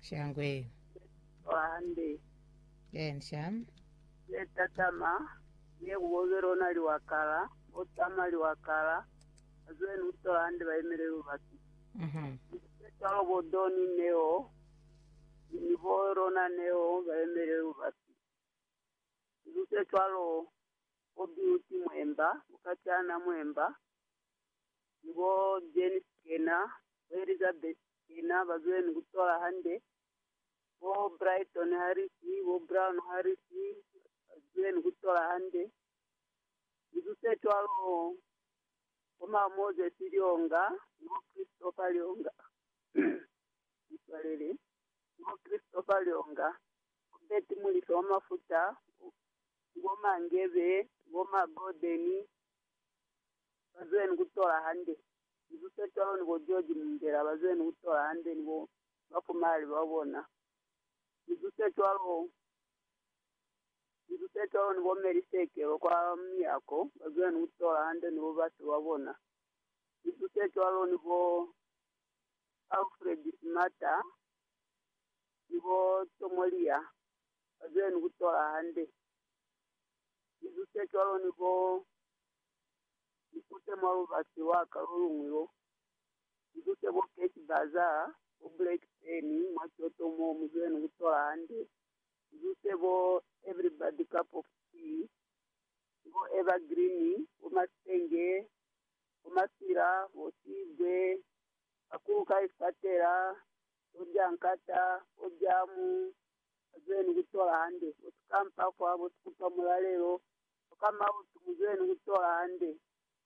Shangwe. Wande. Sham. Letatama. Ye wogero na liwakala. Otama liwakala. Azwe nuto ande baimere ubati. Talo bodoni neo. Nivoro na neo baimere ubati. Zute twalo obiuti mwemba. Ukatiana mwemba. Nivo Jenny Kena. Elizabeth Kena. Bazwe nuto hande. Wo Brighton Harisi, wo Brown Harisi, Gwen Gutola Hande. Izuse twalo Oma Moses Lyonga, wo Christopher Lyonga. Iswalele. Wo Christopher Lyonga. Beti Mulisa Wamafuta, Goma Ngebe, Goma Godeni, Gwen Gutola Hande. Izuse twalo ni wo George Mundera, Gwen Gutola Hande ni wo Wapumali wabona. Izuse twalo ni womeriseke kwa myako bazwe nutola hande ni basi wabona. Izuse twalo ni bo Alfred Smata ni bo Tomolia bazwe nutola hande. Izuse twalo ni bo ikute mwaru basi waka rungyo. Izuse bo Kate Bazaar o Black Penny machoto mo muzwe nutola hande. Izuse bo Everybody Cup of Tea, go Evergreen, Umasenge, Umasira, Otibwe, Akuka Ifatera, Ojankata, Ojamu, Azweni Gutola Hande, Utukampa kwa Utukupa Mulalero, Ukama Utumuzweni Gutola Hande,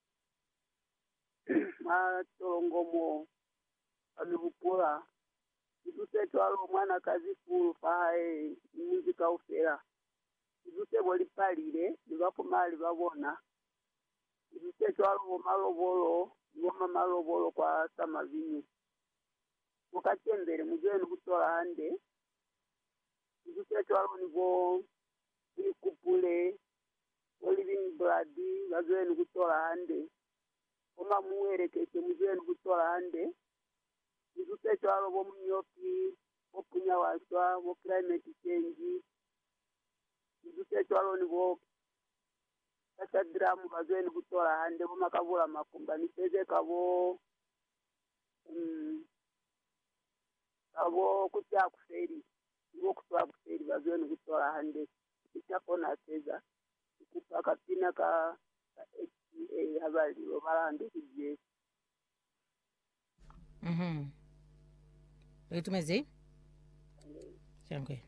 Matolongomo, Amihupura, Izuse twalo mwana kazi furu fae, muzika ufera. Izuse boli palire, nibapumali babona. Izuse twalo malobolo, ngoma malobolo kwa Samavinyu. Mukachembere muzweni Gutola Hande. Izuse twalo nibo ikupule, Olivin Brady, bazweni Gutola Hande. Oma muwerekeke muzweni Gutola Hande. Izuse twalo bo munyoki, bo punyawaswa, bo climate change. Izuse twalo ni bo kasadramu bazweni Gutola Hande bo makabula makumba niteze kabo kabo kutya kuferi bo kutwa kuferi bazweni Gutola Hande itakona teza kupaka pina ka HCA habari bo barande kije. Tumeze Shangwe.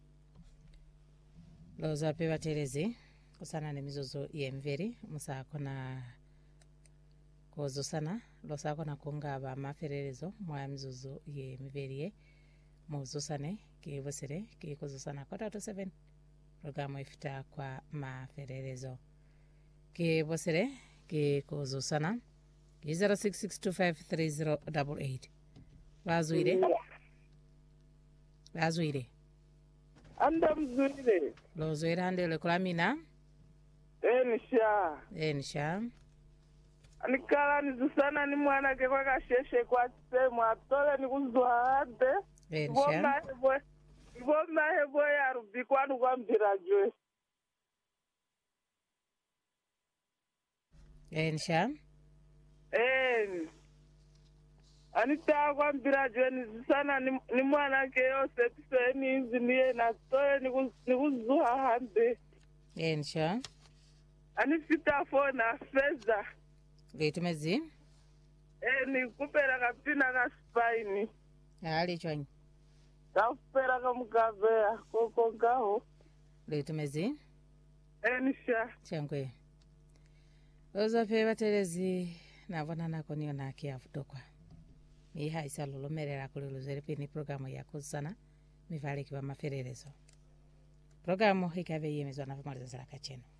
Loza pewa terezi kusana nemizozo yemveri musako na kozo sana losako na kungaba mafererezo mwa mizozo yemveri muzo sane kibosere kikozo sana kota to 7 programu ifita kwa mafererezo kibosere kikozo sana 0662530888 Vazuire. Anda mzuire. Lozuire handele kulamina. Enisha. Anikala nizusana ni mwana ke kwa kasheshe kwa semu atole ni kuzuhade. Enisha. Iboma hebo ya rubi kwa nukwa mbirajwe. Enisha. Anita kwa mbirajwe nizusana ni mwana ke yose tiseni inziniye na tole ni kuzuhade. Enisha. Anifita fona feza. Tumezi. Ni kupera kapina ka spine. Ali chwanyi. Kapera ka mukavea koko ngaho. Tumezi. Enisha. Changwe. Loza pewa terezi navona nako niyo naki afutokwa. Miha isa lulumerera kuliluzere pini programu ya kuzana mivali kiwa mafererezo. Programu hikave yemezwa na vimaliza zara kacheno.